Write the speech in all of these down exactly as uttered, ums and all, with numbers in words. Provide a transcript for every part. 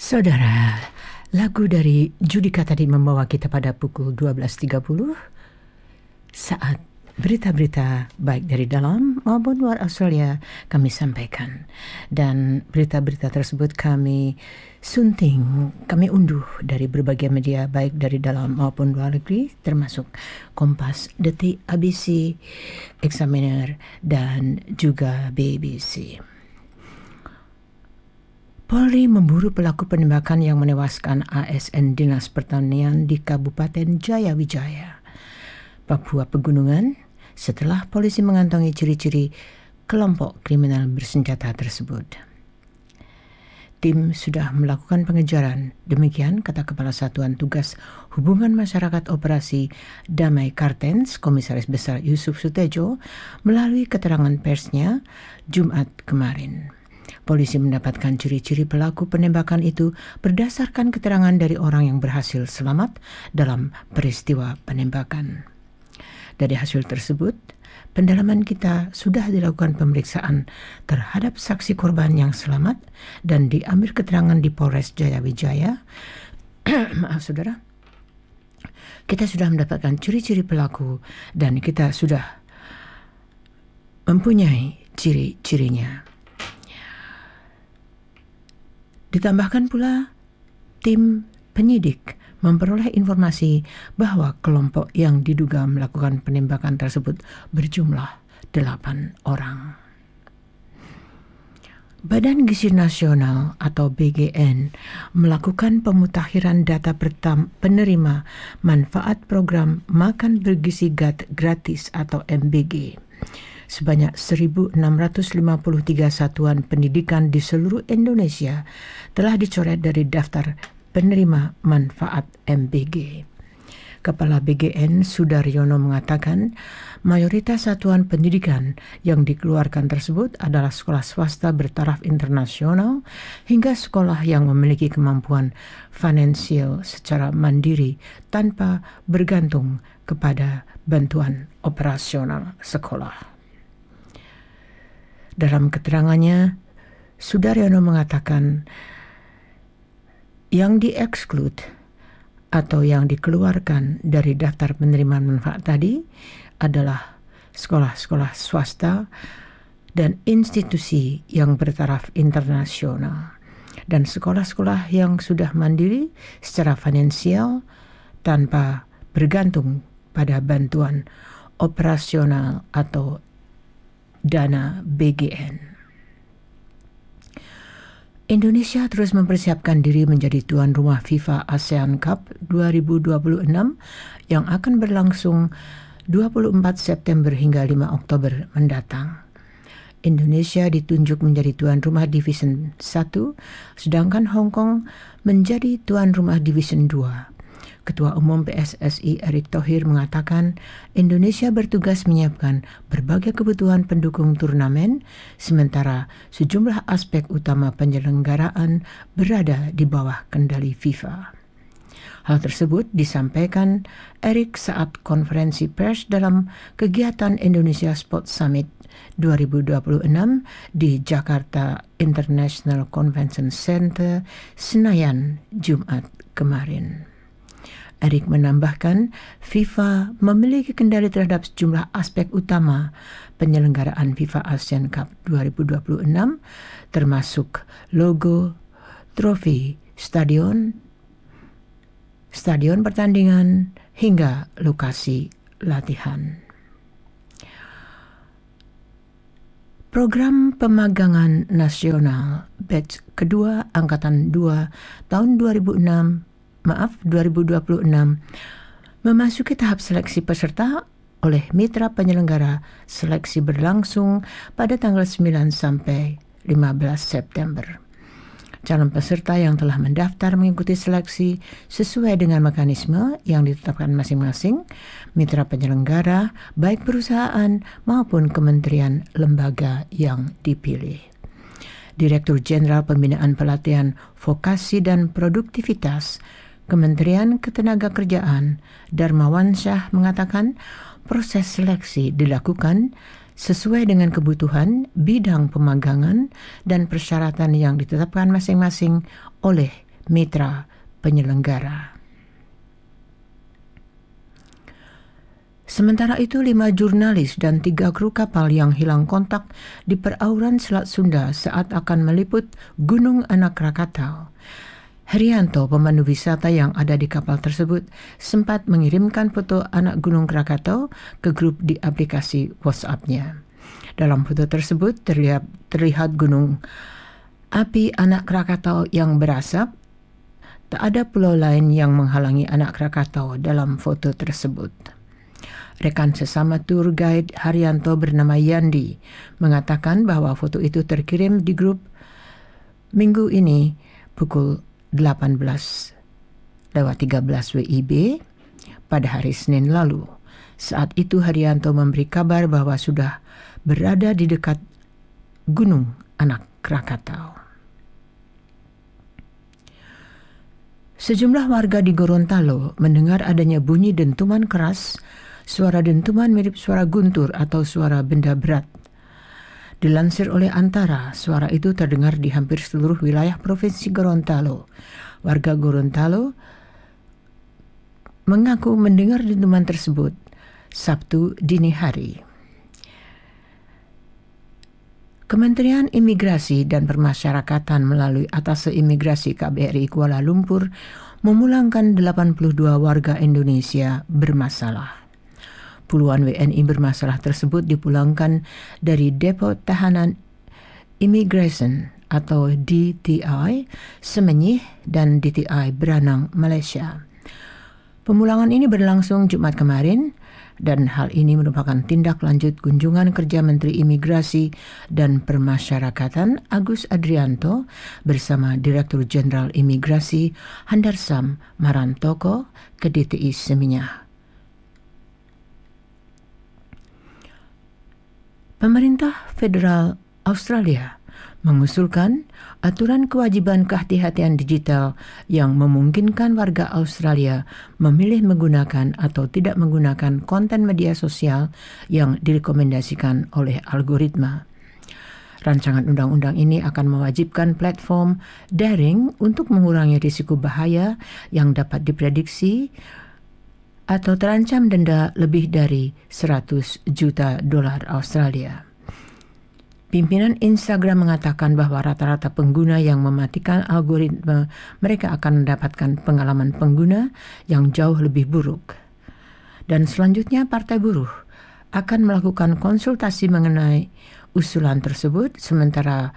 Saudara, lagu dari Judika tadi membawa kita pada pukul dua belas tiga puluh saat berita-berita baik dari dalam maupun luar Australia kami sampaikan. Dan berita-berita tersebut kami sunting, kami unduh dari berbagai media baik dari dalam maupun luar negeri, termasuk Kompas, Detik, A B C, Examiner, dan juga B B C. Polri memburu pelaku penembakan yang menewaskan A S N Dinas Pertanian di Kabupaten Jayawijaya, Papua Pegunungan, setelah polisi mengantongi ciri-ciri kelompok kriminal bersenjata tersebut. Tim sudah melakukan pengejaran, demikian kata Kepala Satuan Tugas Hubungan Masyarakat Operasi Damai Kartens, Komisaris Besar Yusuf Sutejo, melalui keterangan persnya Jumat kemarin. Polisi mendapatkan ciri-ciri pelaku penembakan itu berdasarkan keterangan dari orang yang berhasil selamat dalam peristiwa penembakan. Dari hasil tersebut, pendalaman kita sudah dilakukan pemeriksaan terhadap saksi korban yang selamat dan diambil keterangan di Polres Jayawijaya. Maaf saudara, kita sudah mendapatkan ciri-ciri pelaku dan kita sudah mempunyai ciri-cirinya. Ditambahkan pula, tim penyidik memperoleh informasi bahwa kelompok yang diduga melakukan penembakan tersebut berjumlah delapan orang. Badan Gizi Nasional atau B G N melakukan pemutakhiran data pertam- penerima manfaat program Makan Bergizi Gratis atau M B G. Sebanyak seribu enam ratus lima puluh tiga satuan pendidikan di seluruh Indonesia telah dicoret dari daftar penerima manfaat M B G. Kepala B G N Sudaryono mengatakan mayoritas satuan pendidikan yang dikeluarkan tersebut adalah sekolah swasta bertaraf internasional hingga sekolah yang memiliki kemampuan finansial secara mandiri tanpa bergantung kepada bantuan operasional sekolah. Dalam keterangannya, Sudaryono mengatakan yang dieksklud atau yang dikeluarkan dari daftar penerima manfaat tadi adalah sekolah-sekolah swasta dan institusi yang bertaraf internasional dan sekolah-sekolah yang sudah mandiri secara finansial tanpa bergantung pada bantuan operasional atau dana B G N. Indonesia terus mempersiapkan diri menjadi tuan rumah FIFA ASEAN Cup dua ribu dua puluh enam yang akan berlangsung dua puluh empat September hingga lima Oktober mendatang. Indonesia ditunjuk menjadi tuan rumah Division satu, sedangkan Hong Kong menjadi tuan rumah Division dua. Ketua Umum P S S I Erick Thohir mengatakan Indonesia bertugas menyiapkan berbagai kebutuhan pendukung turnamen, sementara sejumlah aspek utama penyelenggaraan berada di bawah kendali FIFA. Hal tersebut disampaikan Erick saat konferensi pers dalam kegiatan Indonesia Sport Summit dua ribu dua puluh enam di Jakarta International Convention Center, Senayan, Jumat kemarin. Erick menambahkan, FIFA memiliki kendali terhadap sejumlah aspek utama penyelenggaraan FIFA ASEAN Cup dua ribu dua puluh enam, termasuk logo, trofi, stadion, stadion pertandingan, hingga lokasi latihan. Program Pemagangan Nasional Batch kedua Angkatan dua tahun dua ribu enam Maaf, dua ribu dua puluh enam memasuki tahap seleksi peserta oleh mitra penyelenggara. Seleksi berlangsung pada tanggal sembilan sampai lima belas September. Calon peserta yang telah mendaftar mengikuti seleksi sesuai dengan mekanisme yang ditetapkan masing-masing mitra penyelenggara, baik perusahaan maupun kementerian lembaga yang dipilih. Direktur Jenderal Pembinaan Pelatihan Vokasi dan Produktivitas Kementerian Ketenagakerjaan Darmawan Syah mengatakan proses seleksi dilakukan sesuai dengan kebutuhan bidang pemagangan dan persyaratan yang ditetapkan masing-masing oleh mitra penyelenggara. Sementara itu, lima jurnalis dan tiga kru kapal yang hilang kontak di perauran Selat Sunda saat akan meliput Gunung Anak Krakatau. Herianto, pemandu wisata yang ada di kapal tersebut, sempat mengirimkan foto anak Gunung Krakatau ke grup di aplikasi WhatsApp-nya. Dalam foto tersebut terlihat, terlihat gunung api Anak Krakatau yang berasap. Tak ada pulau lain yang menghalangi Anak Krakatau dalam foto tersebut. Rekan sesama tour guide Haryanto bernama Yandi mengatakan bahwa foto itu terkirim di grup minggu ini pukul delapan belas lewat tiga belas W I B pada hari Senin lalu. Saat itu Haryanto memberi kabar bahwa sudah berada di dekat Gunung Anak Krakatau. Sejumlah warga di Gorontalo mendengar adanya bunyi dentuman keras. Suara dentuman mirip suara guntur atau suara benda berat. Dilansir oleh Antara, suara itu terdengar di hampir seluruh wilayah Provinsi Gorontalo. Warga Gorontalo mengaku mendengar dentuman tersebut Sabtu dini hari. Kementerian Imigrasi dan Permasyarakatan melalui Atase Imigrasi K B R I Kuala Lumpur memulangkan delapan puluh dua warga Indonesia bermasalah. Puluhan W N I bermasalah tersebut dipulangkan dari Depo Tahanan Immigration atau D T I Semenyih dan D T I Branang, Malaysia. Pemulangan ini berlangsung Jumat kemarin dan hal ini merupakan tindak lanjut kunjungan kerja Menteri Imigrasi dan Permasyarakatan Agus Adrianto bersama Direktur Jenderal Imigrasi Handarsam Marantoko ke D T I Semenyih. Pemerintah Federal Australia mengusulkan aturan kewajiban kehati-hatian digital yang memungkinkan warga Australia memilih menggunakan atau tidak menggunakan konten media sosial yang direkomendasikan oleh algoritma. Rancangan undang-undang ini akan mewajibkan platform daring untuk mengurangi risiko bahaya yang dapat diprediksi atau terancam denda lebih dari seratus juta dolar Australia. Pimpinan Instagram mengatakan bahwa rata-rata pengguna yang mematikan algoritma mereka akan mendapatkan pengalaman pengguna yang jauh lebih buruk. Dan selanjutnya Partai Buruh akan melakukan konsultasi mengenai usulan tersebut, sementara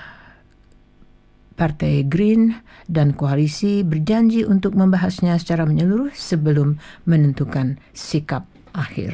Partai Green dan koalisi berjanji untuk membahasnya secara menyeluruh sebelum menentukan sikap akhir.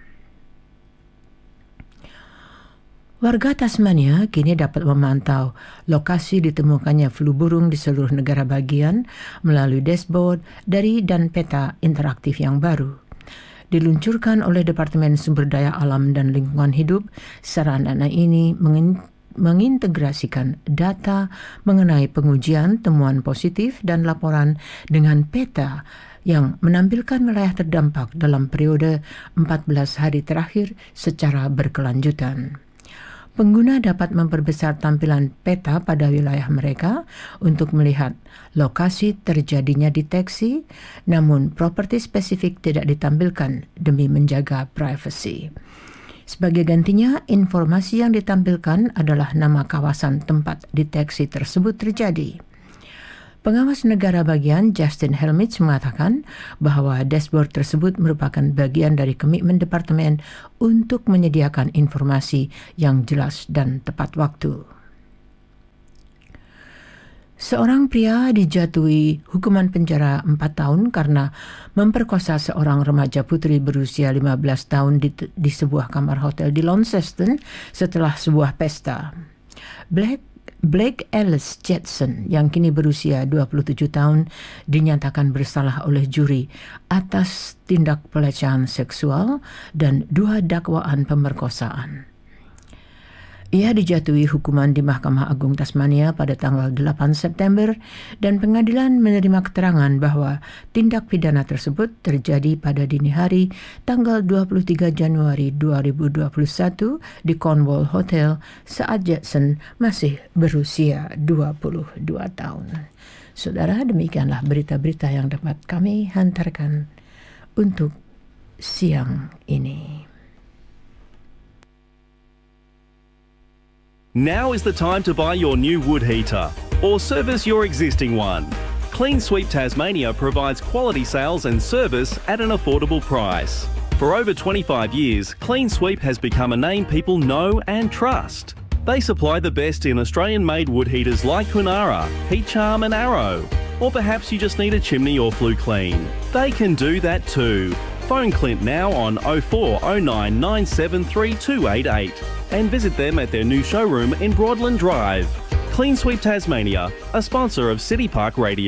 Warga Tasmania kini dapat memantau lokasi ditemukannya flu burung di seluruh negara bagian melalui dashboard dari dan peta interaktif yang baru. Diluncurkan oleh Departemen Sumber Daya Alam dan Lingkungan Hidup, sarana ini mengin mengintegrasikan data mengenai pengujian temuan positif dan laporan dengan peta yang menampilkan wilayah terdampak dalam periode empat belas hari terakhir secara berkelanjutan. Pengguna dapat memperbesar tampilan peta pada wilayah mereka untuk melihat lokasi terjadinya deteksi, namun properti spesifik tidak ditampilkan demi menjaga privasi. Sebagai gantinya, informasi yang ditampilkan adalah nama kawasan tempat deteksi tersebut terjadi. Pengawas negara bagian Justin Helmich mengatakan bahwa dashboard tersebut merupakan bagian dari komitmen departemen untuk menyediakan informasi yang jelas dan tepat waktu. Seorang pria dijatuhi hukuman penjara empat tahun karena memperkosa seorang remaja putri berusia lima belas tahun di, di sebuah kamar hotel di Launceston setelah sebuah pesta. Blake, Blake Ellis Jetson yang kini berusia dua puluh tujuh tahun dinyatakan bersalah oleh juri atas tindak pelecehan seksual dan dua dakwaan pemerkosaan. Ia dijatuhi hukuman di Mahkamah Agung Tasmania pada tanggal delapan September dan pengadilan menerima keterangan bahwa tindak pidana tersebut terjadi pada dini hari tanggal dua puluh tiga Januari dua ribu dua puluh satu di Cornwall Hotel saat Jackson masih berusia dua puluh dua tahun. Saudara, demikianlah berita-berita yang dapat kami hantarkan untuk siang ini. Now is the time to buy your new wood heater or service your existing one. Clean Sweep Tasmania provides quality sales and service at an affordable price. For over twenty-five years, Clean Sweep has become a name people know and trust. They supply the best in Australian-made wood heaters like Kunara, Heat Charm and Arrow. Or perhaps you just need a chimney or flue clean. They can do that too. Phone Clint now on oh four oh nine nine seven three two eight eight and visit them at their new showroom in Broadland Drive. Clean Sweep Tasmania, a sponsor of City Park Radio.